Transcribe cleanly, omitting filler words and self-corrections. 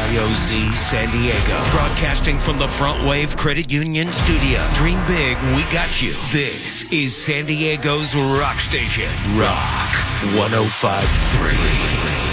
KYOZ San Diego. Broadcasting from the Front Wave Credit Union studio. Dream big, we got you. This is San Diego's rock station. Rock 105.3.